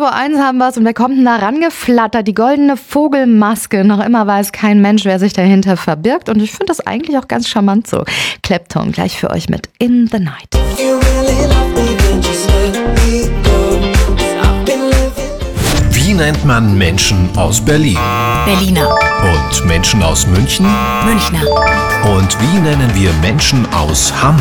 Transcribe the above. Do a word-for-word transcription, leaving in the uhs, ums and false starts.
Uhr eins haben wir es und wer kommt denn da rangeflattert? Die goldene Vogelmaske. Noch immer weiß kein Mensch, wer sich dahinter verbirgt. Und ich finde das eigentlich auch ganz charmant so. Clapton gleich für euch mit In the Night. Wie nennt man Menschen aus Berlin? Berliner. Und Menschen aus München? Münchner. Und wie nennen wir Menschen aus Hamburg?